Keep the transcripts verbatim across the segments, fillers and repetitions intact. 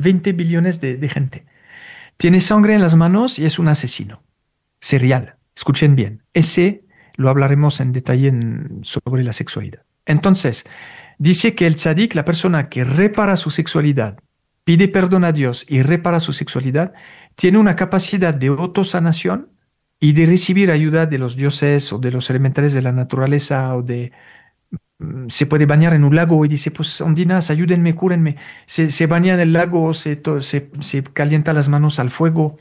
veinte billones de, de gente. Tiene sangre en las manos y es un asesino serial. Escuchen bien. Ese lo hablaremos en detalle en- sobre la sexualidad. Entonces, dice que el tzadik, la persona que repara su sexualidad, pide perdón a Dios y repara su sexualidad, tiene una capacidad de autosanación y de recibir ayuda de los dioses o de los elementales de la naturaleza o de mm, se puede bañar en un lago y dice, pues ondinas, ayúdenme, cúrenme. Se, se baña en el lago, se, to- se, se calienta las manos al fuego.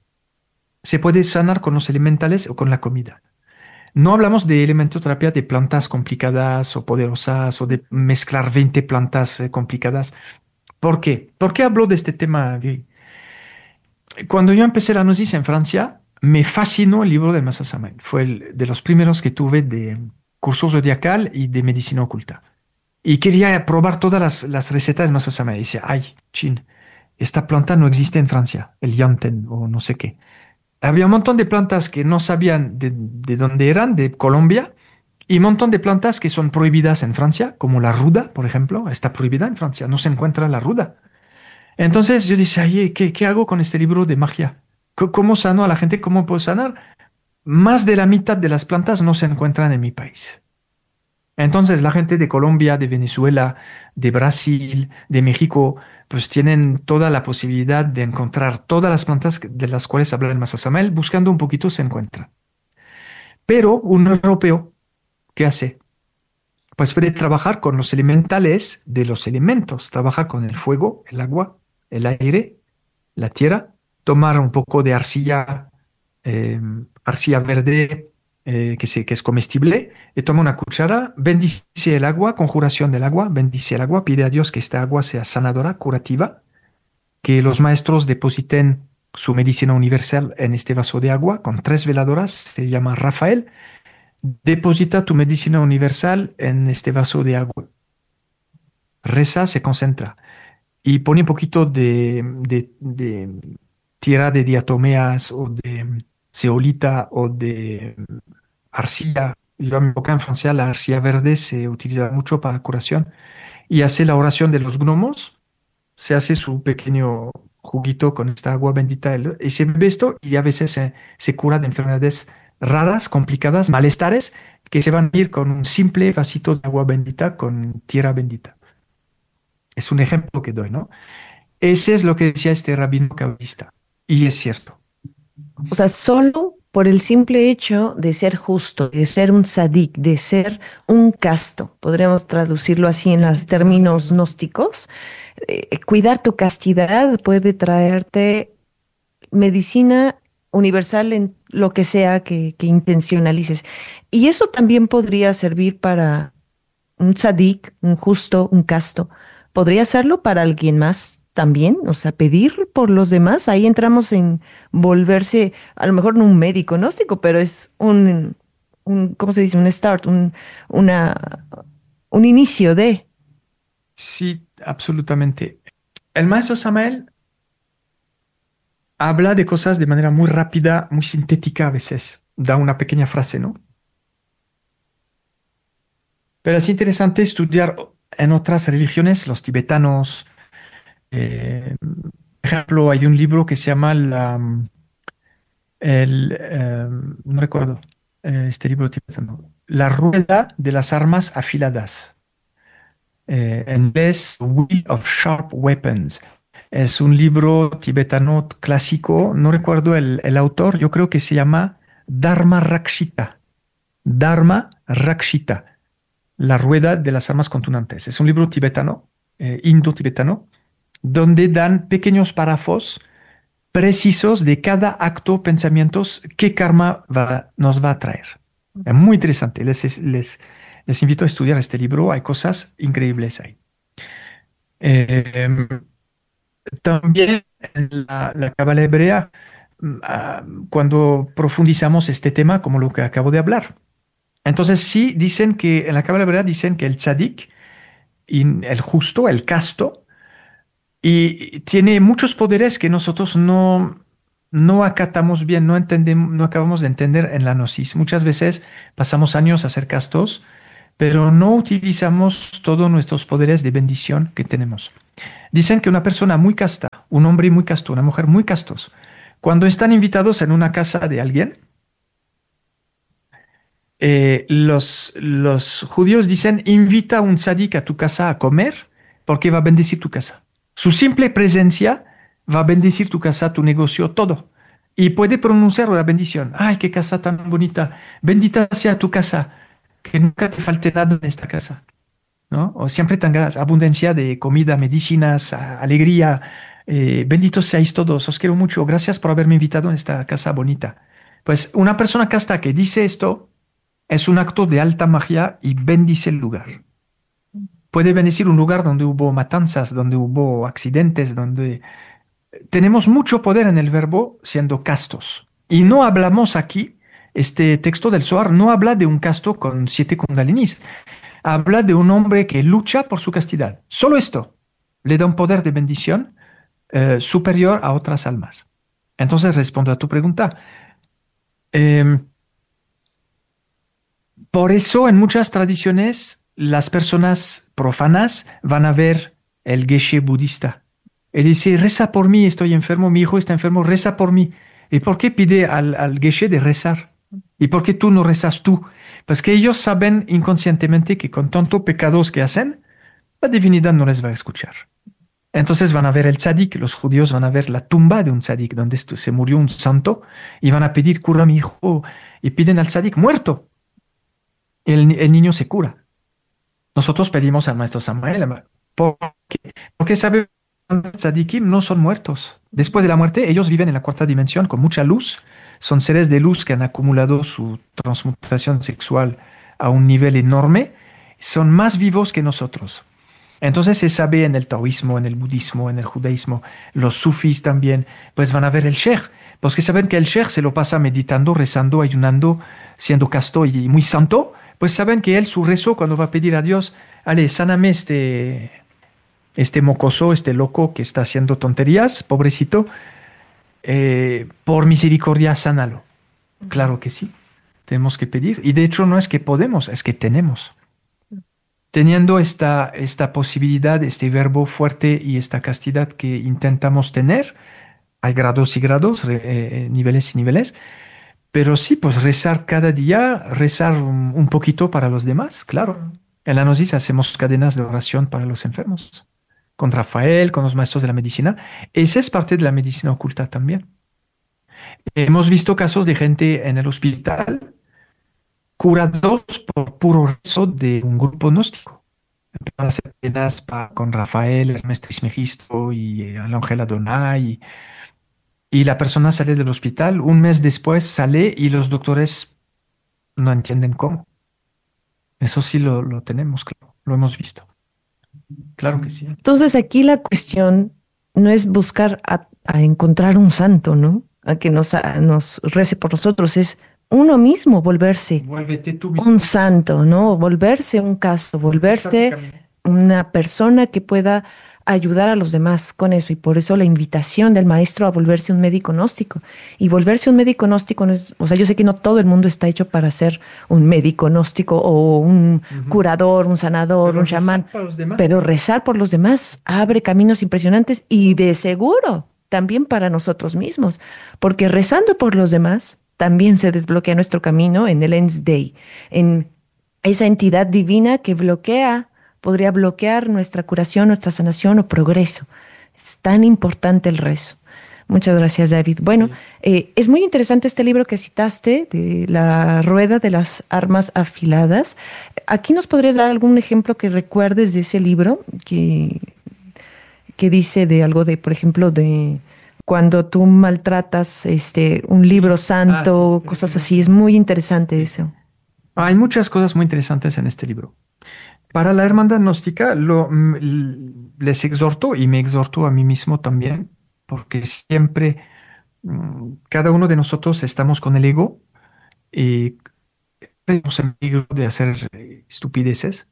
Se puede sanar con los elementales o con la comida. No hablamos de elementoterapia de plantas complicadas o poderosas o de mezclar veinte plantas eh, complicadas. ¿Por qué? ¿Por qué hablo de este tema, Vivi? Cuando yo empecé la gnosis en Francia, me fascinó el libro de Masa Samael. Fue el de los primeros que tuve de curso zodiacal y de medicina oculta. Y quería probar todas las, las recetas de Masa Samael. Y decía, ay, chin, esta planta no existe en Francia, el yanten o no sé qué. Había un montón de plantas que no sabían de, de dónde eran, de Colombia, y un montón de plantas que son prohibidas en Francia, como la ruda, por ejemplo, está prohibida en Francia, no se encuentra la ruda. Entonces yo dije, ay, ¿qué, qué hago con este libro de magia? C- ¿Cómo sano a la gente? ¿Cómo puedo sanar? Más de la mitad de las plantas no se encuentran en mi país. Entonces la gente de Colombia, de Venezuela, de Brasil, de México, pues tienen toda la posibilidad de encontrar todas las plantas que- de las cuales habla el Masasamel, buscando un poquito se encuentra. Pero un europeo, ¿qué hace? Pues puede trabajar con los elementales de los elementos, trabaja con el fuego, el agua, el aire, la tierra, tomar un poco de arcilla, eh, arcilla verde eh, que, se- que es comestible, y toma una cuchara, bendice el agua, conjuración del agua, bendice el agua, pide a Dios que esta agua sea sanadora, curativa, que los maestros depositen su medicina universal en este vaso de agua con tres veladoras, se llama Rafael, deposita tu medicina universal en este vaso de agua, reza, se concentra y pone un poquito de, de, de tierra de diatomeas o de zeolita o de arcilla. Yo en mi época en Francia la arcilla verde se utiliza mucho para curación y hace la oración de los gnomos, se hace su pequeño juguito con esta agua bendita el- y se bebe esto y a veces se, se cura de enfermedades raras, complicadas, malestares que se van a ir con un simple vasito de agua bendita con tierra bendita. Es un ejemplo que doy, ¿no? Ese es lo que decía este rabino cabalista. Y es cierto. O sea, solo por el simple hecho de ser justo, de ser un sadik, de ser un casto, podríamos traducirlo así en los términos gnósticos, eh, cuidar tu castidad puede traerte medicina universal en lo que sea que, que intencionalices. Y eso también podría servir para un sadik, un justo, un casto. ¿Podría hacerlo para alguien más también? O sea, pedir por los demás. Ahí entramos en volverse, a lo mejor no un médico gnóstico, pero es un, un, ¿cómo se dice? Un start, un, una, un inicio de. Sí, absolutamente. El maestro Samael habla de cosas de manera muy rápida, muy sintética a veces. Da una pequeña frase, ¿no? Pero es interesante estudiar en otras religiones, los tibetanos. eh, por ejemplo, hay un libro que se llama la, el, eh, no recuerdo, eh, este libro tibetano, La rueda de las armas afiladas. Eh, en inglés, Wheel of Sharp Weapons. Es un libro tibetano clásico, no recuerdo el, el autor, yo creo que se llama Dharma Rakshita. Dharma Rakshita, La rueda de las armas contundantes. Es un libro tibetano, eh, indo-tibetano, donde dan pequeños párrafos precisos de cada acto, pensamientos, qué karma va- nos va a traer. Es muy interesante. Les, les, les invito a estudiar este libro. Hay cosas increíbles ahí. Eh, También en la, la Cábala hebrea, mm, ah, cuando profundizamos este tema, como lo que acabo de hablar. Entonces, sí, dicen que en la Cábala hebrea dicen que el tzadik, y el justo, el casto, y tiene muchos poderes que nosotros no, no acatamos bien, no entendemos, no acabamos de entender en la gnosis. Muchas veces pasamos años a ser castos, pero no utilizamos todos nuestros poderes de bendición que tenemos. Dicen que una persona muy casta un hombre muy casto, una mujer muy castos. Cuando están invitados en una casa de alguien, eh, los, los judíos dicen, invita a un tzadik a tu casa a comer porque va a bendecir tu casa. Su simple presencia va a bendecir tu casa, tu negocio, todo. Y puede pronunciar una bendición. Ay, qué casa tan bonita. Bendita sea tu casa. Que nunca te falte nada en esta casa, ¿no? O siempre tengas abundancia de comida, medicinas, a- alegría. Eh, benditos seáis todos. Os quiero mucho. Gracias por haberme invitado en esta casa bonita. Pues una persona casta que dice esto es un acto de alta magia y bendice el lugar. Puede bendecir un lugar donde hubo matanzas, donde hubo accidentes, donde tenemos mucho poder en el verbo siendo castos. Y no hablamos aquí, este texto del Zohar no habla de un casto con siete kundalinis, habla de un hombre que lucha por su castidad. Solo esto le da un poder de bendición eh, superior a otras almas. Entonces respondo a tu pregunta. Em, por eso en muchas tradiciones las personas profanas van a ver el geshe budista. Él dice, reza por mí, estoy enfermo, mi hijo está enfermo, reza por mí. ¿Y por qué pide al, al geshe de rezar? ¿Y por qué tú no rezas tú? Pues que ellos saben inconscientemente que con tanto pecados que hacen, la divinidad no les va a escuchar. Entonces van a ver el tzadik, los judíos van a ver la tumba de un tzadik, donde esto- se murió un santo, y van a pedir, cura a mi hijo, y piden al tzadik muerto. El, ni- el niño se cura. Nosotros pedimos al maestro Samael, porque, porque sabemos que los tzadikim no son muertos. Después de la muerte, ellos viven en la cuarta dimensión con mucha luz. Son seres de luz que han acumulado su transmutación sexual a un nivel enorme. Son más vivos que nosotros. Entonces se sabe en el taoísmo, en el budismo, en el judaísmo, los sufís también, pues van a ver el sheikh, porque saben que el sheikh se lo pasa meditando, rezando, ayunando, siendo casto y muy santo, pues saben que él, su rezo, cuando va a pedir a Dios, ale, sáname este, este mocoso, este loco que está haciendo tonterías, pobrecito, eh, por misericordia, sánalo. Claro que sí, tenemos que pedir. Y de hecho no es que podemos, es que tenemos. Teniendo esta, esta posibilidad, este verbo fuerte y esta castidad que intentamos tener, hay grados y grados, re- eh, niveles y niveles, pero sí, pues rezar cada día, rezar un, un poquito para los demás, claro. En la Gnosis hacemos cadenas de oración para los enfermos, con Rafael, con los maestros de la medicina. Esa es parte de la medicina oculta también. Hemos visto casos de gente en el hospital curados por puro rezo de un grupo gnóstico. Empezaron a hacer cadenas pa- con Rafael, Hermes Trismegisto y eh, el ángel Adonai. Y, y la persona sale del hospital, un mes después sale y los doctores no entienden cómo. Eso sí lo, lo tenemos, claro, lo hemos visto. Claro que sí. Entonces aquí la cuestión no es buscar a, a encontrar un santo, ¿no? A que nos, a- nos rece por nosotros, es uno mismo volverse Vuélvete tú mismo. un santo, ¿no? Volverse un casto, volverse Exactamente. una persona que pueda ayudar a los demás con eso. Y por eso la invitación del maestro a volverse un médico gnóstico. Y volverse un médico gnóstico no es, o sea, yo sé que no todo el mundo está hecho para ser un médico gnóstico o un Ujú. curador, un sanador, Pero un rezar chamán. para los demás. Pero rezar por los demás abre caminos impresionantes y de seguro también para nosotros mismos, porque rezando por los demás también se desbloquea nuestro camino en el Ens Dei, en esa entidad divina que bloquea, podría bloquear nuestra curación, nuestra sanación o progreso. Es tan importante el rezo. Muchas gracias, David. Bueno, Sí. eh, es muy interesante este libro que citaste, de La Rueda de las Armas Afiladas. ¿Aquí nos podrías dar algún ejemplo que recuerdes de ese libro que, que dice de algo de, por ejemplo, de cuando tú maltratas este, un libro santo, Ah, cosas pero- así? Es muy interesante Sí. eso. Hay muchas cosas muy interesantes en este libro. Para la hermandad gnóstica, lo, mm, l- les exhorto y me exhorto a mí mismo también, porque siempre mm, cada uno de nosotros estamos con el ego y tenemos el peligro de hacer eh, estupideces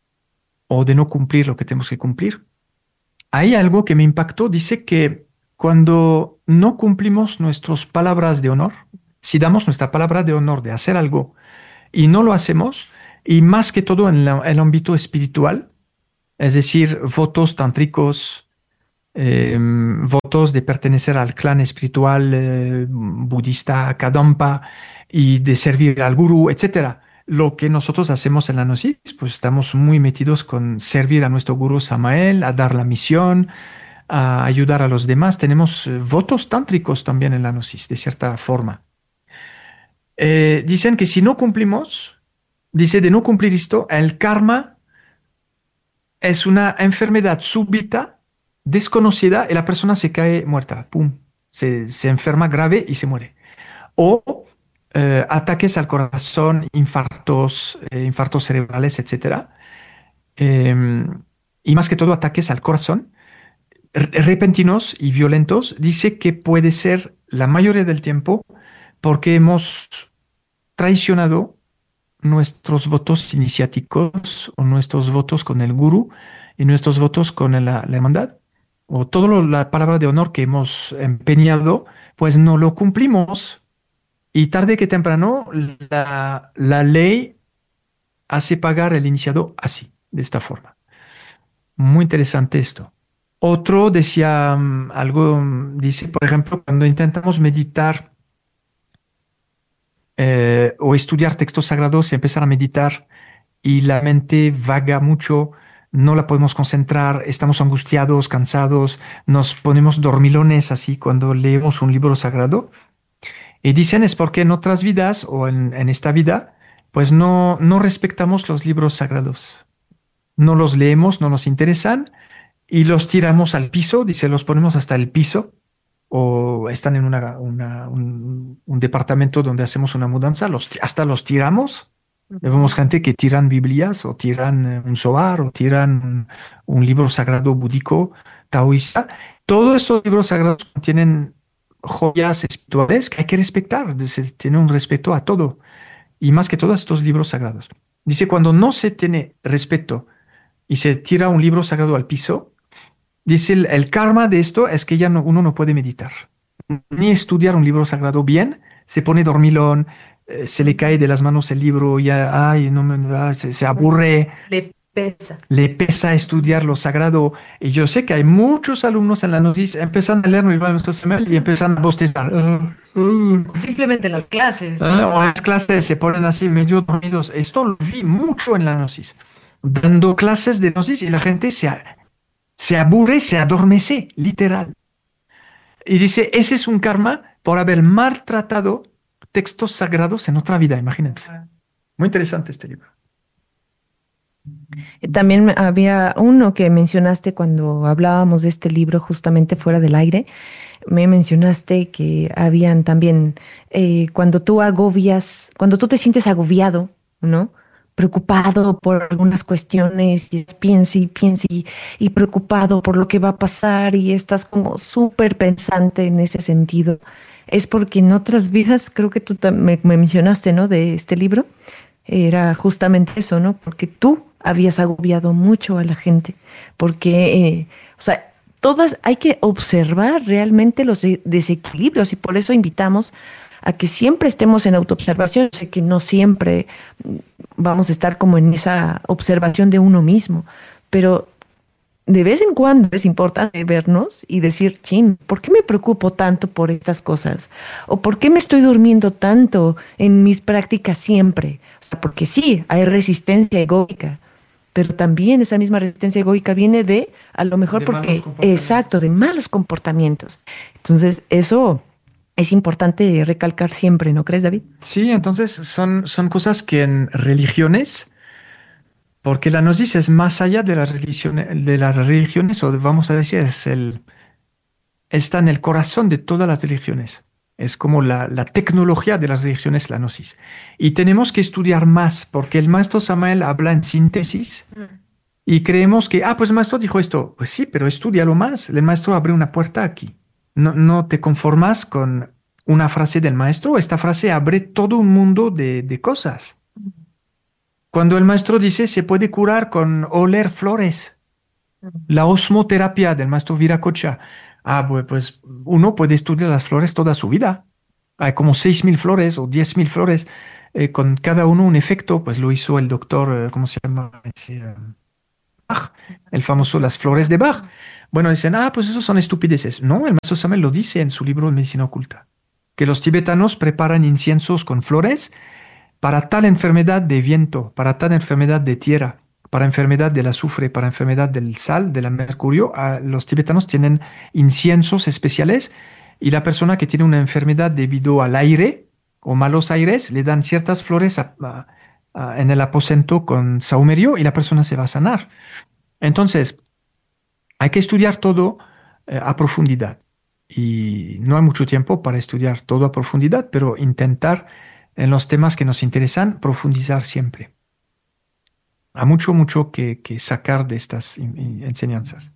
o de no cumplir lo que tenemos que cumplir. Hay algo que me impactó, dice que cuando no cumplimos nuestras palabras de honor, si damos nuestra palabra de honor de hacer algo y no lo hacemos, y más que todo en la- el ámbito espiritual, es decir, votos tántricos, eh, votos de pertenecer al clan espiritual eh, budista Kadampa y de servir al gurú, etcétera. Lo que nosotros hacemos en la Gnosis, pues estamos muy metidos con servir a nuestro gurú Samael, a dar la misión, a ayudar a los demás. Tenemos eh, votos tántricos también en la Gnosis, de cierta forma. Eh, dicen que si no cumplimos, dice de no cumplir esto, el karma es una enfermedad súbita, desconocida, y la persona se cae muerta, pum, se, se enferma grave y se muere. O eh, ataques al corazón, infartos, eh, infartos cerebrales, etcétera. Eh, y más que todo ataques al corazón, re- repentinos y violentos, dice que puede ser la mayoría del tiempo porque hemos traicionado nuestros votos iniciáticos o nuestros votos con el gurú y nuestros votos con la, la hermandad o toda la palabra de honor que hemos empeñado, pues no lo cumplimos. Y tarde que temprano la, la ley hace pagar el iniciado así, de esta forma. Muy interesante esto. Otro decía mm, algo, mm, dice, por ejemplo, cuando intentamos meditar eh, o estudiar textos sagrados y empezar a meditar y la mente vaga mucho, no la podemos concentrar, estamos angustiados, cansados, nos ponemos dormilones así cuando leemos un libro sagrado. Y dicen es porque en otras vidas o en, en esta vida, pues no, no respetamos los libros sagrados. No los leemos, no nos interesan y los tiramos al piso, dice, los ponemos hasta el piso o están en una, una- un, un departamento donde hacemos una mudanza, los, hasta los tiramos. Vemos gente que tiran Biblias o tiran eh, un Zohar o tiran un, un libro sagrado búdico, taoísta. Todos estos libros sagrados contienen joyas espirituales que hay que respetar. Se tiene un respeto a todo y más que todo a estos libros sagrados. Dice, cuando no se tiene respeto y se tira un libro sagrado al piso, dice el, el karma de esto es que ya no, uno no puede meditar ni estudiar un libro sagrado bien, se pone dormilón, eh, se le cae de las manos el libro, ya, ay, no me, ah, se, se aburre, Le pesa. le pesa estudiar lo sagrado. Y yo sé que hay muchos alumnos en la noticia empiezan a leer el libro de Samuel y empiezan a bostezar. Ah, ah, Simplemente en las clases. ah, o en las clases se ponen así medio dormidos. Esto lo vi mucho en la gnosis. Dando clases de gnosis y la gente se, a- se aburre, se adormece, literal. Y dice, ese es un karma por haber maltratado textos sagrados en otra vida, imagínense. Muy interesante este libro. También había uno que mencionaste cuando hablábamos de este libro justamente fuera del aire. Me mencionaste que habían también, eh, cuando tú agobias, cuando tú te sientes agobiado, ¿no? Preocupado por algunas cuestiones y piensa y piensa y, y preocupado por lo que va a pasar y estás como súper pensante en ese sentido. Es porque en otras vidas, creo que tú tam- me, me mencionaste, ¿no? De este libro, era justamente eso, ¿no? Porque tú habías agobiado mucho a la gente, porque, eh, o sea, todas hay que observar realmente los de- desequilibrios y por eso invitamos a que siempre estemos en autoobservación. Sé que no siempre mm, vamos a estar como en esa observación de uno mismo, pero de vez en cuando es importante vernos y decir, chin, ¿por qué me preocupo tanto por estas cosas? ¿O por qué me estoy durmiendo tanto en mis prácticas siempre? O sea, porque sí, hay resistencia egoica, pero también esa misma resistencia egoica viene de, a lo mejor De malos porque, comportamientos. exacto, de malos comportamientos. Entonces, eso es importante recalcar siempre, ¿no crees, David? Sí, entonces son, son cosas que en religiones, porque la gnosis es más allá de las religiones, de las religiones, o vamos a decir, es el, está en el corazón de todas las religiones. Es como la, la tecnología de las religiones, la gnosis. Y tenemos que estudiar más, porque el maestro Samael habla en síntesis y creemos que, ah, pues el maestro dijo esto. Pues sí, pero estudialo más. El maestro abre una puerta aquí. No, no te conformas con una frase del maestro. Esta frase abre todo un mundo de, de cosas. Cuando el maestro dice se puede curar con oler flores, la osmoterapia del maestro Viracocha. Ah, pues, pues uno puede estudiar las flores toda su vida. Hay como seis mil flores o diez mil flores, eh, con cada uno un efecto. Pues lo hizo el doctor, eh, ¿cómo se llama? Ese, eh, Bach, el famoso Las Flores de Bach. Bueno, dicen, ah, pues eso son estupideces. No, el maestro Same lo dice en su libro Medicina Oculta, que los tibetanos preparan inciensos con flores para tal enfermedad de viento, para tal enfermedad de tierra, para enfermedad del azufre, para enfermedad del sal, del mercurio. Ah, los tibetanos tienen inciensos especiales y la persona que tiene una enfermedad debido al aire o malos aires le dan ciertas flores a- a- a- en el aposento con saumerio y la persona se va a sanar. Entonces, hay que estudiar todo eh, a profundidad. Y no hay mucho tiempo para estudiar todo a profundidad, pero intentar en los temas que nos interesan profundizar siempre. Hay mucho, mucho que, que sacar de estas in- in- enseñanzas.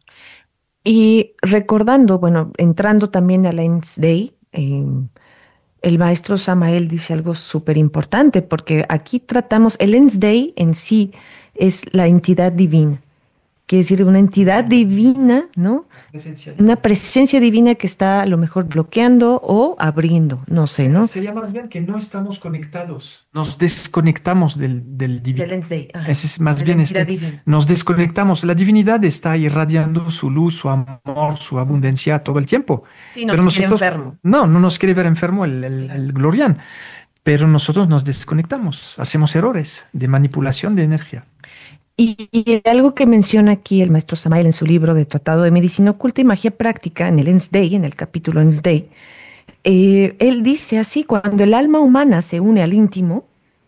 Y recordando, bueno, entrando también a la Lens Day, eh, el maestro Samael dice algo súper importante, porque aquí tratamos, el Lens Day en sí es la entidad divina, quiere decir una entidad divina, ¿no? Presencia Una divina. presencia divina que está a lo mejor bloqueando o abriendo, no sé, ¿no? Sería más bien que no estamos conectados. Nos desconectamos del, del Del divino. Lens Day, ajá, Ese es más de la bien entidad este. divina. Nos desconectamos. La divinidad está irradiando su luz, su amor, su abundancia todo el tiempo. Sí, no Pero te quiere nosotros, enfermo. no, no nos quiere ver enfermo el, el, el Glorian. Pero nosotros nos desconectamos. Hacemos errores de manipulación de energía. Y, y algo que menciona aquí el maestro Samael en su libro de Tratado de Medicina Oculta y Magia Práctica, en el Ens Day, en el capítulo Ens Day, eh, él dice así, cuando el alma humana se une al íntimo,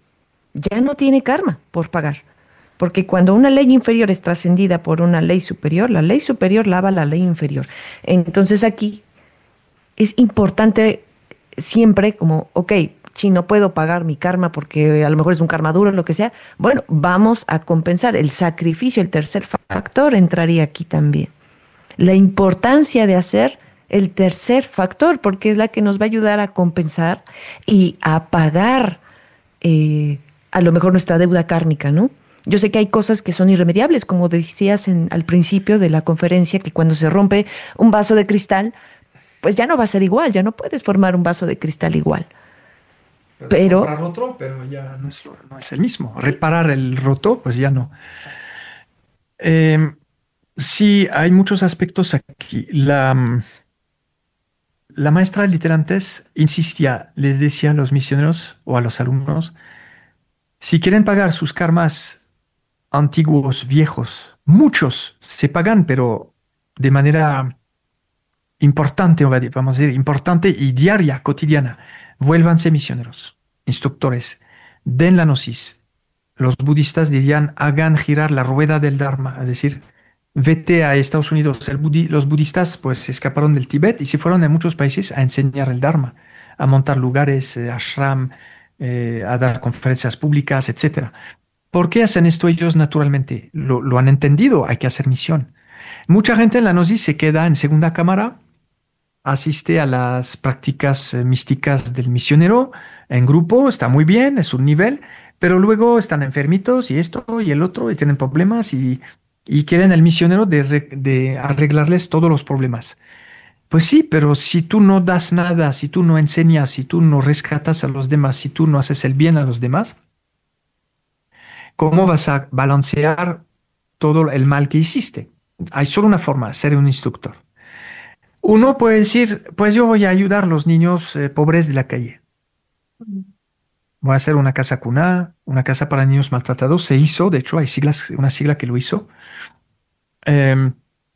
ya no tiene karma por pagar. Porque cuando una ley inferior es trascendida por una ley superior, la ley superior lava la ley inferior. Entonces aquí es importante siempre como, ok, si no puedo pagar mi karma porque a lo mejor es un karma duro, lo que sea, bueno, vamos a compensar. El sacrificio, el tercer factor, entraría aquí también. La importancia de hacer el tercer factor, porque es la que nos va a ayudar a compensar y a pagar eh, a lo mejor nuestra deuda kármica, ¿no? Yo sé que hay cosas que son irremediables, como decías en- al principio de la conferencia, que cuando se rompe un vaso de cristal, pues ya no va a ser igual, ya no puedes formar un vaso de cristal igual. Puedes Pero comprar otro, pero ya no es, lo- no es el mismo. Reparar el roto, pues ya no. Eh, sí, hay muchos aspectos aquí. La, mm, la maestra literantes insistía, les decía a los misioneros o a los alumnos, si quieren pagar sus karmas antiguos, viejos, muchos se pagan, pero de manera importante, o va- vamos a decir, importante y diaria, cotidiana. Vuélvanse misioneros, instructores, den la gnosis. Los budistas dirían, hagan girar la rueda del Dharma, es decir, vete a Estados Unidos. El budi- los budistas pues se escaparon del Tíbet y se fueron a muchos países a enseñar el Dharma, a montar lugares, eh, ashram, eh, a dar conferencias públicas, etcétera. ¿Por qué hacen esto ellos naturalmente? Lo, lo han entendido, hay que hacer misión. Mucha gente en la gnosis se queda en segunda cámara, asiste a las prácticas eh, místicas del misionero en grupo, está muy bien, es un nivel, pero luego están enfermitos y esto y el otro y tienen problemas y, y quieren el misionero de, re- de arreglarles todos los problemas. Pues sí, pero si tú no das nada, si tú no enseñas, si tú no rescatas a los demás, si tú no haces el bien a los demás, ¿cómo vas a balancear todo el mal que hiciste? Hay solo una forma, ser un instructor. Uno puede decir, pues yo voy a ayudar a los niños eh, pobres de la calle. Voy a hacer una casa cuna, una casa para niños maltratados. Se hizo, de hecho, hay siglas, una sigla que lo hizo. Em,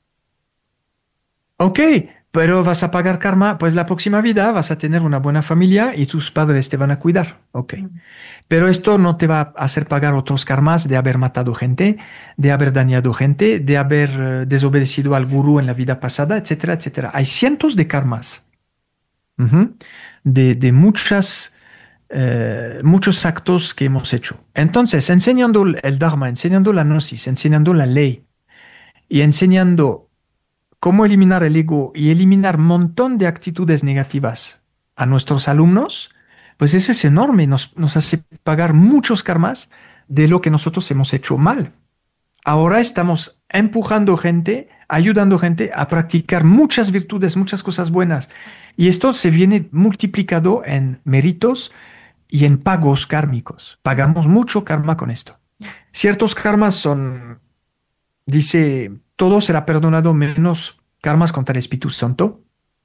ok, pero vas a pagar karma, pues la próxima vida vas a tener una buena familia y tus padres te van a cuidar. Ok. Pero esto no te va a hacer pagar otros karmas de haber matado gente, de haber dañado gente, de haber eh, desobedecido al gurú en la vida pasada, etcétera, etcétera. Hay cientos de karmas, ujú, de, de muchas, eh, muchos actos que hemos hecho. Entonces, enseñando el Dharma, enseñando la gnosis, enseñando la ley y enseñando cómo eliminar el ego y eliminar un montón de actitudes negativas a nuestros alumnos, pues eso es enorme, nos, nos hace pagar muchos karmas de lo que nosotros hemos hecho mal. Ahora estamos empujando gente, ayudando gente a practicar muchas virtudes, muchas cosas buenas. Y esto se viene multiplicado en méritos y en pagos kármicos. Pagamos mucho karma con esto. Ciertos karmas son, dice, todo será perdonado menos karmas contra el Espíritu Santo.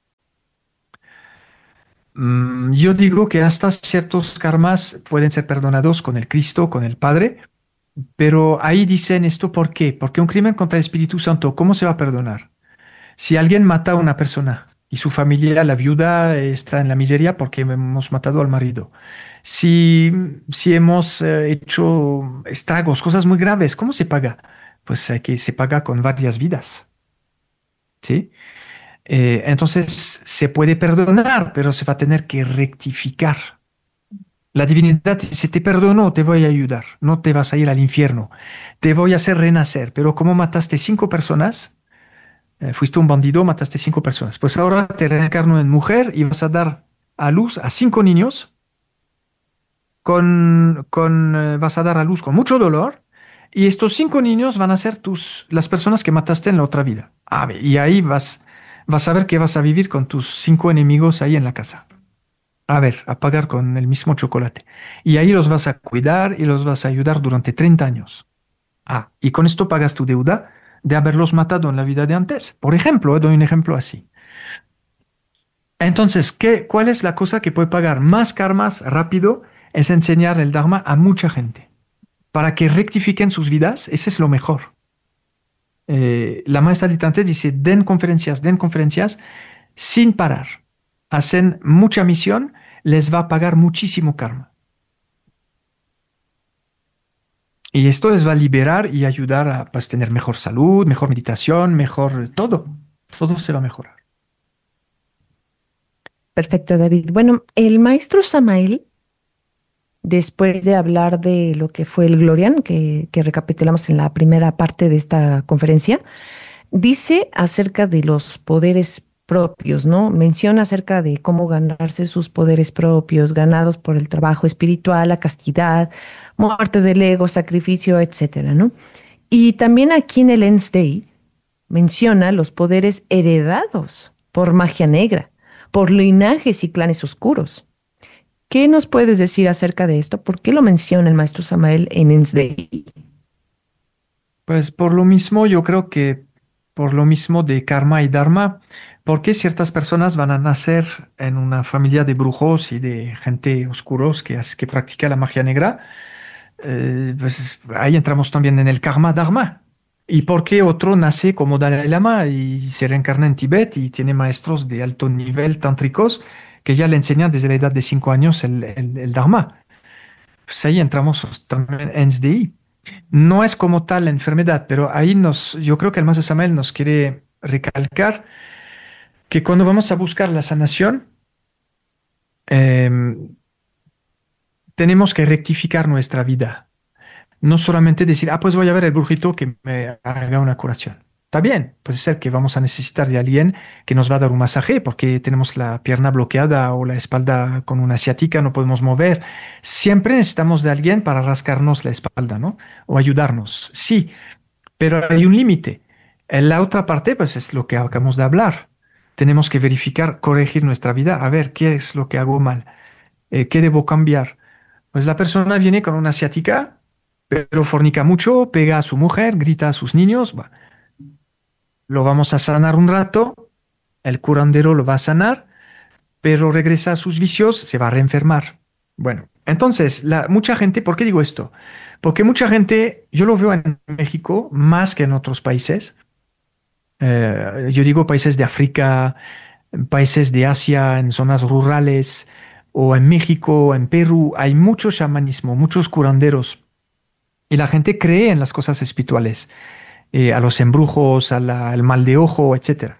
Mm, yo digo que hasta ciertos karmas pueden ser perdonados con el Cristo, con el Padre, pero ahí dicen esto, ¿por qué? Porque un crimen contra el Espíritu Santo, ¿cómo se va a perdonar? Si alguien mata a una persona y su familia, la viuda, está en la miseria porque hemos matado al marido. Si, si hemos eh, hecho estragos, cosas muy graves, ¿cómo se paga? Pues hay que se paga con varias vidas, ¿sí? Eh, entonces se puede perdonar, pero se va a tener que rectificar. La divinidad dice, te perdono, te voy a ayudar, no te vas a ir al infierno, te voy a hacer renacer, pero como mataste cinco personas, eh, fuiste un bandido, mataste cinco personas, pues ahora te reencarno en mujer y vas a dar a luz a cinco niños, con, con, eh, vas a dar a luz con mucho dolor, y estos cinco niños van a ser tus, las personas que mataste en la otra vida. Ah, y ahí vas, vas a ver que vas a vivir con tus cinco enemigos ahí en la casa. A ver, a pagar con el mismo chocolate. Y ahí los vas a cuidar y los vas a ayudar durante treinta años. Ah, y con esto pagas tu deuda de haberlos matado en la vida de antes. Por ejemplo, eh, doy un ejemplo así. Entonces, ¿qué, ¿cuál es la cosa que puede pagar más karmas rápido? Es enseñar el Dharma a mucha gente. Para que rectifiquen sus vidas, ese es lo mejor. Eh, la maestra Ditante dice, den conferencias, den conferencias sin parar. Hacen mucha misión, les va a pagar muchísimo karma. Y esto les va a liberar y ayudar a pues, tener mejor salud, mejor meditación, mejor todo. Todo se va a mejorar. Perfecto, David. Bueno, el maestro Samael, después de hablar de lo que fue el Glorian, que, que recapitulamos en la primera parte de esta conferencia, dice acerca de los poderes propios, ¿no? Menciona acerca de cómo ganarse sus poderes propios, ganados por el trabajo espiritual, la castidad, muerte del ego, sacrificio, etcétera, ¿no? Y también aquí en el Ens Dei menciona los poderes heredados por magia negra, por linajes y clanes oscuros. ¿Qué nos puedes decir acerca de esto? ¿Por qué lo menciona el maestro Samael en Ens Dei? Pues por lo mismo, yo creo que por lo mismo de karma y dharma, porque ciertas personas van a nacer en una familia de brujos y de gente oscuros que, hace- que practica la magia negra, eh, pues ahí entramos también en el karma dharma. ¿Y por qué otro nace como Dalai Lama y se reencarna en Tíbet y tiene maestros de alto nivel tántricos que ya le enseñan desde la edad de cinco años el, el, el dharma? Pues ahí entramos también en S D I. No es como tal la enfermedad, pero ahí nos, yo creo que el Maestro Samael nos quiere recalcar que cuando vamos a buscar la sanación, em, tenemos que rectificar nuestra vida. No solamente decir, ah, pues voy a ver el brujito que me haga una curación. Está bien, puede ser que vamos a necesitar de alguien que nos va a dar un masaje porque tenemos la pierna bloqueada o la espalda con una ciática, no podemos mover. Siempre necesitamos de alguien para rascarnos la espalda, ¿no? O ayudarnos. Sí, pero hay un límite. En la otra parte, pues es lo que acabamos de hablar. Tenemos que verificar, corregir nuestra vida, a ver qué es lo que hago mal, eh, qué debo cambiar. Pues la persona viene con una ciática, pero fornica mucho, pega a su mujer, grita a sus niños. Bah, lo vamos a sanar un rato, el curandero lo va a sanar, pero regresa a sus vicios, se va a reenfermar. Bueno, entonces, la, mucha gente, ¿por qué digo esto? Porque mucha gente, yo lo veo en México más que en otros países. Eh, yo digo países de África, países de Asia, en zonas rurales, o en México, en Perú, hay mucho chamanismo, muchos curanderos, y la gente cree en las cosas espirituales, eh, a los embrujos, a la- al mal de ojo, etcétera.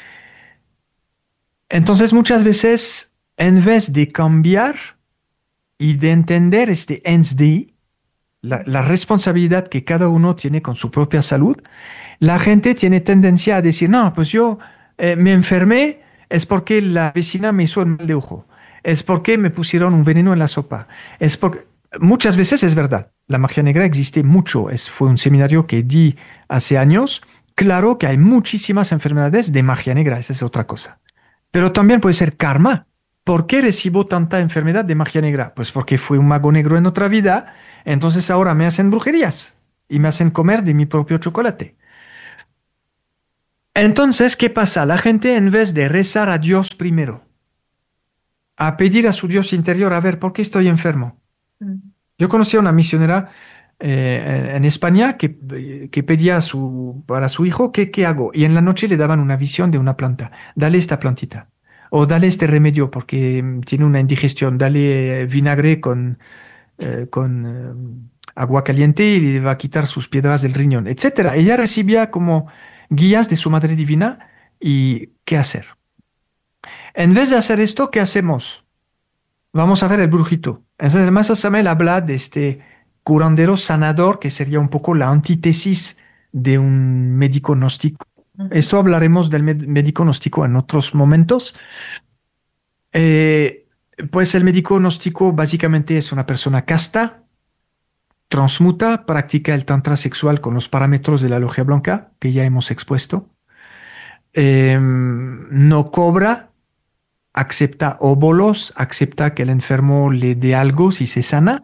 Entonces, muchas veces, en vez de cambiar y de entender este Ens Dei, la, la responsabilidad que cada uno tiene con su propia salud, la gente tiene tendencia a decir, no, pues yo eh, me enfermé, es porque la vecina me hizo el mal de ojo, es porque me pusieron un veneno en la sopa, es porque... Muchas veces es verdad, la magia negra existe mucho, es, fue un seminario que di hace años, claro que hay muchísimas enfermedades de magia negra, esa es otra cosa, pero también puede ser karma. ¿Por qué recibo tanta enfermedad de magia negra? Pues porque fui un mago negro en otra vida, entonces ahora me hacen brujerías y me hacen comer de mi propio chocolate. Entonces, ¿qué pasa? La gente, en vez de rezar a Dios primero, a pedir a su Dios interior, a ver, ¿por qué estoy enfermo? Mm. Yo conocí a una misionera eh, en en España que, que pedía a su, para su hijo, ¿qué, qué hago? Y en la noche le daban una visión de una planta. Dale esta plantita. O dale este remedio porque mm, tiene una indigestión. Dale eh, vinagre con, eh, con eh, agua caliente y le va a quitar sus piedras del riñón, etcétera. Ella recibía como guías de su Madre Divina y qué hacer. En vez de hacer esto, ¿qué hacemos? Vamos a ver el brujito. Entonces, el maestro Samuel habla de este curandero sanador, que sería un poco la antítesis de un médico gnóstico. Ujú. Esto hablaremos del med- médico gnóstico en otros momentos. Eh, pues el médico gnóstico básicamente es una persona casta, transmuta, practica el tantra sexual con los parámetros de la logia blanca, que ya hemos expuesto. Eh, no cobra, acepta óbolos, acepta que el enfermo le dé algo si se sana,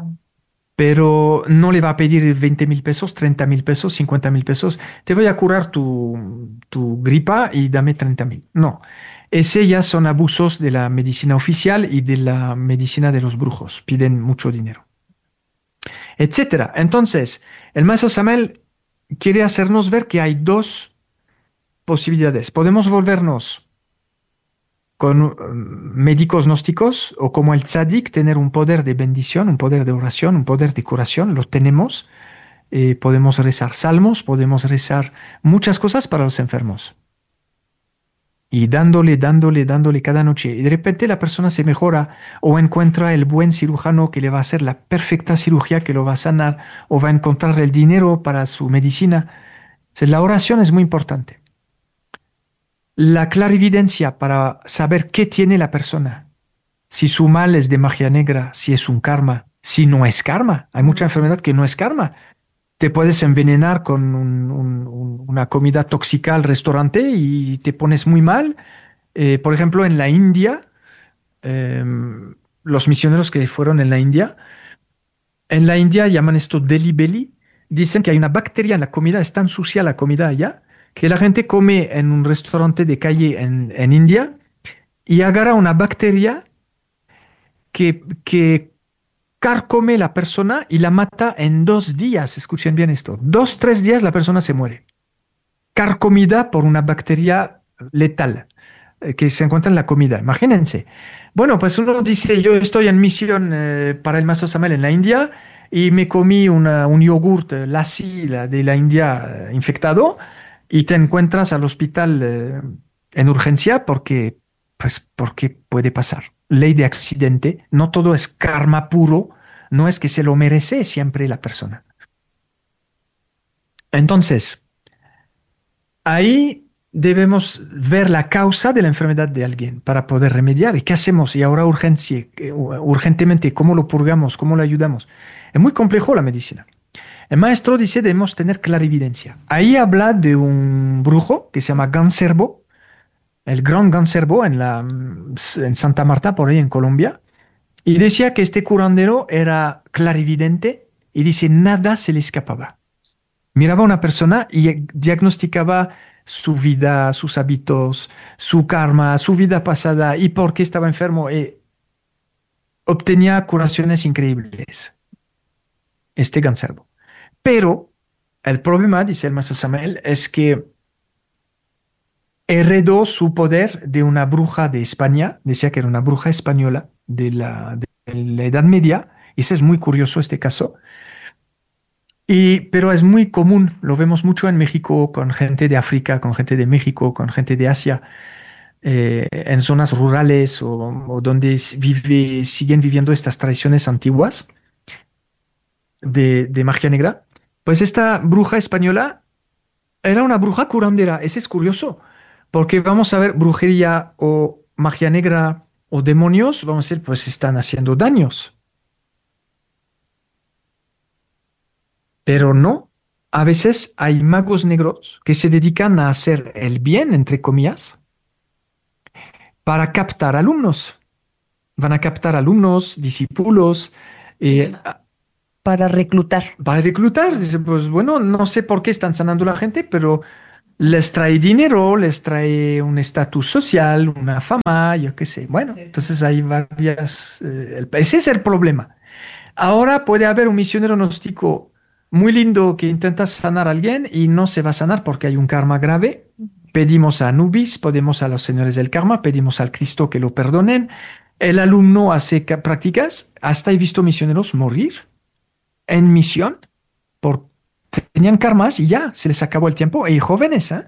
pero no le va a pedir veinte mil pesos, treinta mil pesos, cincuenta mil pesos. Te voy a curar tu, tu gripa y dame treinta mil. No, ese ya son abusos de la medicina oficial y de la medicina de los brujos. Piden mucho dinero, etcétera. Entonces, el maestro Samuel quiere hacernos ver que hay dos posibilidades. Podemos volvernos con uh, médicos gnósticos o como el tzadik, tener un poder de bendición, un poder de oración, un poder de curación, lo tenemos. Eh, podemos rezar salmos, podemos rezar muchas cosas para los enfermos. Y dándole, dándole, dándole cada noche. Y de repente la persona se mejora o encuentra el buen cirujano que le va a hacer la perfecta cirugía que lo va a sanar o va a encontrar el dinero para su medicina. O sea, la oración es muy importante. La clarividencia para saber qué tiene la persona. Si su mal es de magia negra, si es un karma, si no es karma. Hay mucha enfermedad que no es karma. Te puedes envenenar con un- un- un- una comida tóxica al restaurante y te pones muy mal. Eh, por ejemplo, en la India, em, los misioneros que fueron en la India, en la India llaman esto Delhi Belly. Dicen que hay una bacteria en la comida, es tan sucia la comida allá, que la gente come en un restaurante de calle en, en India y agarra una bacteria que, que carcome la persona y la mata en dos días. Escuchen bien esto. Dos, tres días la persona se muere. Carcomida por una bacteria letal eh, que se encuentra en la comida. Imagínense. Bueno, pues uno dice, yo estoy en misión eh, para el Maso Samuel en la India y me comí una- un yogurt eh, lassi la de la India eh, infectado y te encuentras al hospital eh, en urgencia porque, pues, porque puede pasar. Ley de accidente, no todo es karma puro, no es que se lo merece siempre la persona. Entonces, ahí debemos ver la causa de la enfermedad de alguien para poder remediar. ¿Y qué hacemos? Y ahora urgencia, eh, urgentemente, ¿cómo lo purgamos? ¿Cómo lo ayudamos? Es muy complejo la medicina. El maestro dice debemos tener clarividencia. Ahí habla de un brujo que se llama Ganserbo, el gran Ganserbo en, la, en Santa Marta, por ahí en Colombia. Y decía que este curandero era clarividente y dice nada se le escapaba. Miraba a una persona y diagnosticaba su vida, sus hábitos, su karma, su vida pasada y por qué estaba enfermo. Y obtenía curaciones increíbles, este Ganservo. Pero el problema, dice el maestro Samuel, es que heredó su poder de una bruja de España, decía que era una bruja española de la, de la Edad Media, y eso es muy curioso este caso. Y, pero es muy común, lo vemos mucho en México con gente de África, con gente de México, con gente de Asia, eh, en zonas rurales o, o donde s- vive, siguen viviendo estas tradiciones antiguas de, de magia negra. Pues esta bruja española era una bruja curandera. Ese es curioso, porque vamos a ver brujería o magia negra o demonios, vamos a decir, pues están haciendo daños, pero no. A veces hay magos negros que se dedican a hacer el bien, entre comillas, para captar alumnos. Van a captar alumnos, discípulos, eh, a- Para reclutar. para reclutar. Dice, pues bueno, no sé por qué están sanando a la gente, pero Les trae dinero, les trae un estatus social, una fama, yo qué sé. Bueno, entonces hay varias... eh, el- ese es el problema. Ahora puede haber un misionero gnóstico muy lindo que intenta sanar a alguien y no se va a sanar porque hay un karma grave. Pedimos a Anubis, pedimos a los señores del karma, pedimos al Cristo que lo perdonen. El alumno hace ca- prácticas. Hasta he visto misioneros morir en misión por tenían karmas y ya, se les acabó el tiempo. Y jóvenes, ¿eh?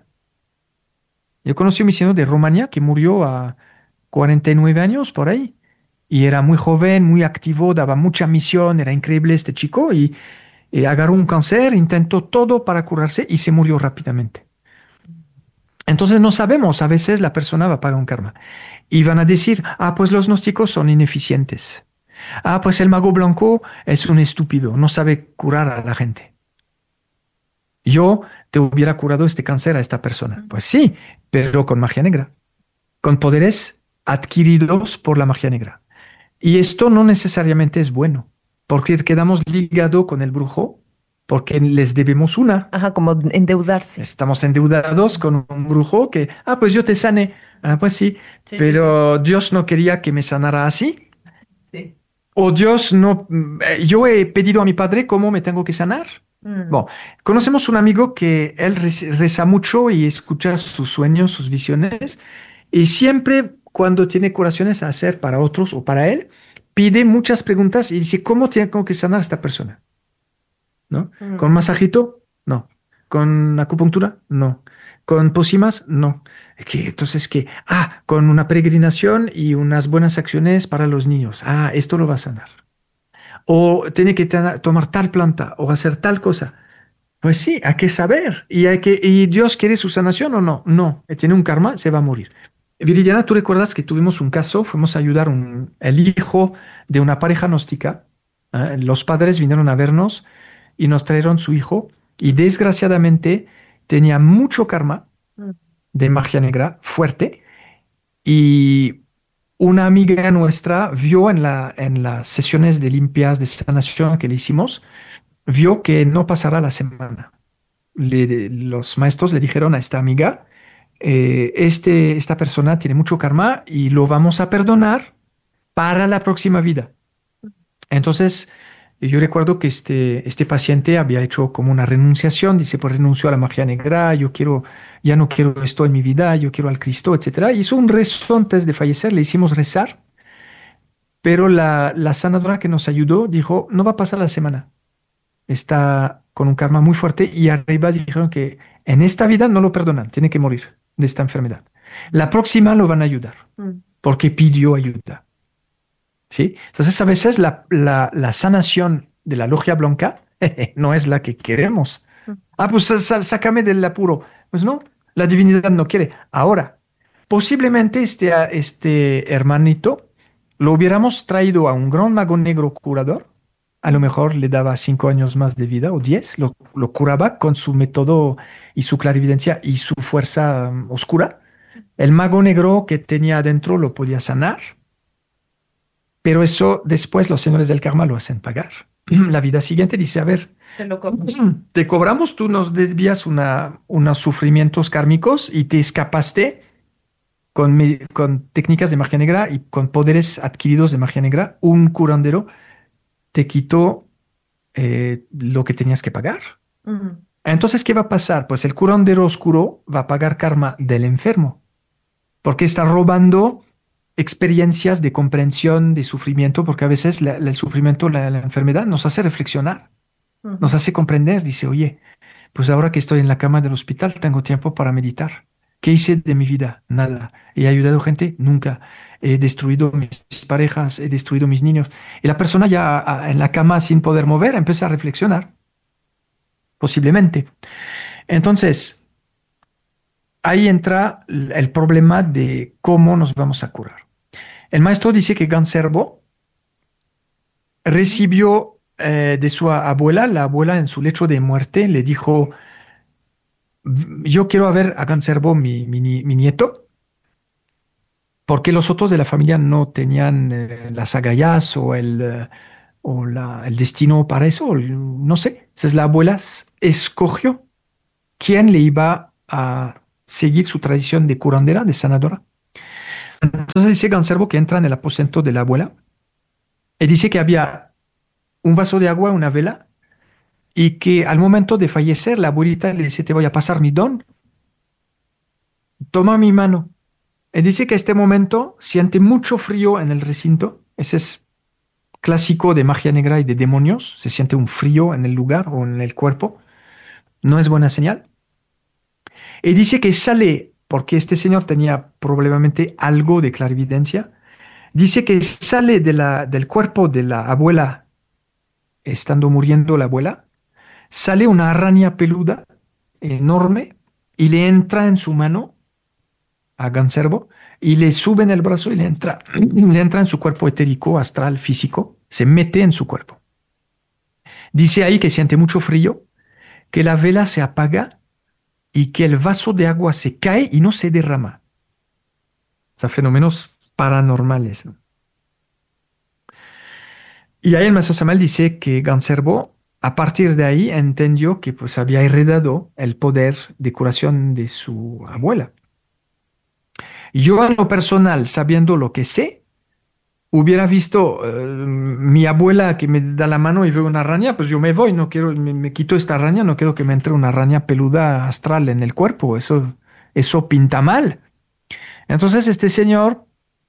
Yo conocí un misionero de Rumanía que murió a cuarenta y nueve años por ahí. Y era muy joven, muy activo, daba mucha misión, era increíble este chico y, y agarró un cáncer, intentó todo para curarse y se murió rápidamente. Entonces no sabemos, a veces la persona va a pagar un karma. Y van a decir, ah, pues los gnósticos son ineficientes. Ah, pues el mago blanco es un estúpido, no sabe curar a la gente. Yo te hubiera curado este cáncer a esta persona. Pues sí, pero con magia negra, con poderes adquiridos por la magia negra. Y esto no necesariamente es bueno, porque quedamos ligados con el brujo, porque les debemos una. Ajá, como endeudarse. Estamos endeudados con un brujo que, ah, pues yo te sané. Ah, pues sí, Sí, sí, sí. pero Dios no quería que me sanara así. Sí. O Dios no, mm, eh, yo he pedido a mi padre cómo me tengo que sanar. Mm. Bueno, conocemos un amigo que él rez- reza mucho y escucha sus sueños, sus visiones, y siempre cuando tiene curaciones a hacer para otros o para él, pide muchas preguntas y dice, ¿cómo tengo que sanar a esta persona? ¿No? ¿Con Mm. masajito? No. ¿Con acupuntura? No. ¿Con pócimas? No. ¿Qué? Entonces, ¿qué? Ah, con una peregrinación y unas buenas acciones para los niños. Ah, esto lo va a sanar. O tiene que tena- tomar tal planta o hacer tal cosa. Pues sí, hay que saber. ¿Y, hay que, ¿Y Dios quiere su sanación o no? No. Tiene un karma, se va a morir. Viridiana, ¿tú recuerdas que tuvimos un caso? Fuimos a ayudar un, el hijo de una pareja gnóstica. ¿Eh? Los padres vinieron a vernos y nos trajeron su hijo y desgraciadamente tenía mucho karma Mm. de magia negra fuerte y una amiga nuestra vio en la, en las sesiones de limpias de sanación que le hicimos, vio que no pasará la semana. Le- los maestros le dijeron a esta amiga, eh, este, esta persona tiene mucho karma y lo vamos a perdonar para la próxima vida. Entonces, yo recuerdo que este, este paciente había hecho como una renunciación, dice, pues renuncio a la magia negra, yo quiero, ya no quiero esto en mi vida, yo quiero al Cristo, etcétera. Hizo un rezo antes de fallecer, le hicimos rezar, pero la, la sanadora que nos ayudó dijo, no va a pasar la semana, está con un karma muy fuerte y arriba dijeron que en esta vida no lo perdonan, tiene que morir de esta enfermedad. La próxima lo van a ayudar, Mm. porque pidió ayuda. ¿Sí? Entonces, a veces la, la, la sanación de la logia blanca no es la que queremos. Mm. Ah, pues sa- sa- sácame del apuro. Pues no, la divinidad no quiere. Ahora, posiblemente este, a- este hermanito lo hubiéramos traído a un gran mago negro curador. A lo mejor le daba cinco años más de vida o diez, lo, lo curaba con su método y su clarividencia y su fuerza mm, oscura. El mago negro que tenía adentro lo podía sanar, pero eso después los señores del karma lo hacen pagar. La vida siguiente dice, a ver, Te lo co- te cobramos, tú nos desvías una, unos sufrimientos kármicos y te escapaste con, me- con técnicas de magia negra y con poderes adquiridos de magia negra. Un curandero te quitó eh, lo que tenías que pagar. Mm. Entonces, ¿qué va a pasar? Pues el curandero oscuro va a pagar karma del enfermo, porque está robando experiencias de comprensión, de sufrimiento, porque a veces la- la- el sufrimiento, la, la enfermedad nos hace reflexionar, nos Ujú. hace comprender. Dice, oye, pues ahora que estoy en la cama del hospital, tengo tiempo para meditar. ¿Qué hice de mi vida? Nada. ¿He ayudado gente? Nunca. He destruido mis parejas, he destruido mis niños. Y la persona ya ah, en la cama sin poder mover empieza a reflexionar, posiblemente. Entonces, ahí entra l- el problema de cómo nos vamos a curar. El maestro dice que Ganserbo recibió eh, de su a- abuela, la abuela en su lecho de muerte le dijo, "V- yo quiero a ver a Ganserbo, mi, mi, ni- mi nieto, porque los otros de la familia no tenían eh, las agallas o el, eh, o la- el destino para eso, o el- no sé. Entonces la abuela s- escogió quién le iba a seguir su tradición de curandera, de sanadora. Entonces dice Ganservo que entra en el aposento de la abuela y dice que había un vaso de agua, una vela, y que al momento de fallecer la abuelita le dice, te voy a pasar mi don, toma mi mano. Y dice que a este momento siente mucho frío en el recinto. Ese es clásico de magia negra y de demonios. Se siente un frío en el lugar o en el cuerpo. No es buena señal. Y dice que sale, porque este señor tenía probablemente algo de clarividencia, dice que sale de la, del cuerpo de la abuela, estando muriendo la abuela, sale una araña peluda enorme y le entra en su mano a Ganservo y le sube en el brazo y le entra, le entra en su cuerpo etérico, astral, físico, se mete en su cuerpo. Dice ahí que siente mucho frío, que la vela se apaga y que el vaso de agua se cae y no se derrama. O sea, fenómenos paranormales, ¿no? Y ahí el maestro Samael dice que Ganservo, a partir de ahí, entendió que pues había heredado el poder de curación de su abuela. Yo en lo personal, sabiendo lo que sé, hubiera visto uh, mi abuela que me da la mano y veo una araña, pues yo me voy, no quiero, me, me quito esta araña, no quiero que me entre una araña peluda astral en el cuerpo, eso, eso pinta mal. Entonces este señor,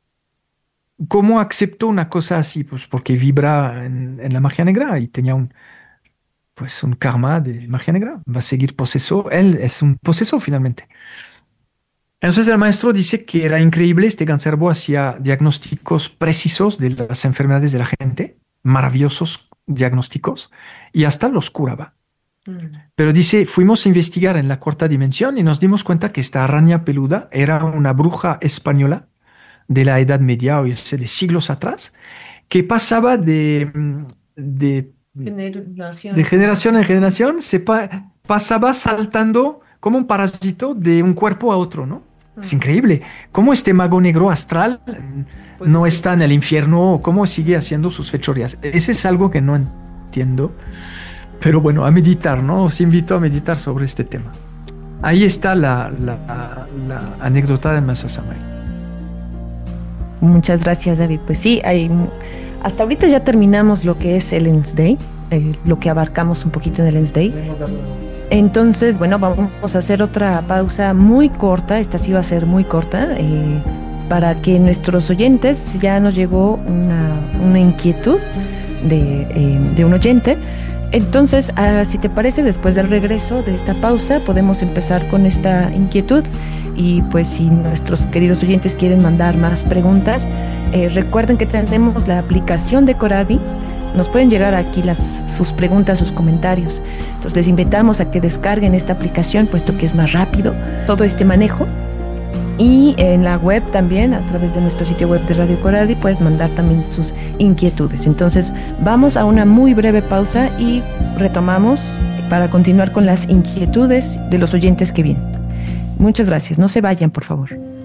¿cómo aceptó una cosa así? Pues porque vibra en, en la magia negra y tenía un, pues un karma de magia negra, va a seguir poseso, él es un poseso finalmente. Entonces el maestro dice que era increíble, este Ganservo hacía diagnósticos precisos de las enfermedades de la gente, maravillosos diagnósticos, y hasta los curaba. Mm. Pero dice, fuimos a investigar en la cuarta dimensión y nos dimos cuenta que esta araña peluda era una bruja española de la Edad Media, o sea, de siglos atrás, que pasaba de, de, generación. de generación en generación, se pa pasaba saltando como un parásito de un cuerpo a otro, ¿no? Es increíble. ¿Cómo este mago negro astral pues no está en el infierno o cómo sigue haciendo sus fechorías? Ese es algo que no entiendo. Pero bueno, a meditar, ¿no? Os invito a meditar sobre este tema. Ahí está la, la, la anécdota de Maestro Samael. Muchas gracias, David. Pues sí, hay, hasta ahorita ya terminamos lo que es el Lens Day, eh, lo que abarcamos un poquito en el Lens Day. Entonces, bueno, vamos a hacer otra pausa muy corta, esta sí va a ser muy corta, eh, para que nuestros oyentes, ya nos llegó una, una inquietud de, eh, de un oyente. Entonces, ah, si te parece, después del regreso de esta pausa, podemos empezar con esta inquietud. Y pues si nuestros queridos oyentes quieren mandar más preguntas, eh, recuerden que tenemos la aplicación de Coradi. Nos pueden llegar aquí las, sus preguntas, sus comentarios. Entonces les invitamos a que descarguen esta aplicación, puesto que es más rápido todo este manejo. Y en la web también, a través de nuestro sitio web de Radio Coradi, puedes mandar también sus inquietudes. Entonces vamos a una muy breve pausa y retomamos para continuar con las inquietudes de los oyentes que vienen. Muchas gracias. No se vayan, por favor.